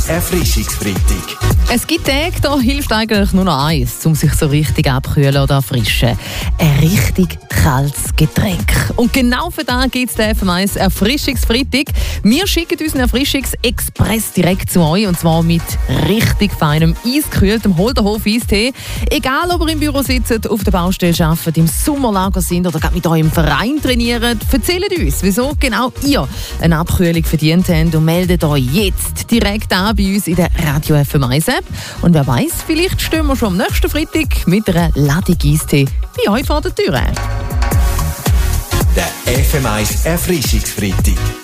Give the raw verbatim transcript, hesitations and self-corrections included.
Erfrischungsfreitag. Es gibt Tage, da hilft eigentlich nur noch eins, um sich so richtig abkühlen oder erfrischen. Ein richtig kaltes Getränk. Und genau für das gibt es den F M eins Erfrischungsfreitag. Wir schicken unseren Erfrischungsexpress direkt zu euch, und zwar mit richtig feinem, eiskühltem Holderhof-Eistee. Egal, ob ihr im Büro sitzt, auf der Baustelle arbeitet, im Sommerlager sind oder gerade mit eurem Verein trainiert, erzählt uns, wieso genau ihr eine Abkühlung verdient habt, und meldet euch jetzt direkt an bei uns in der Radio F M eins App. Und wer weiß, vielleicht stehen wir schon am nächsten Freitag mit einer Ladung Eistee bei euch vor der Tür. Der F M eins Erfrischungsfreitag.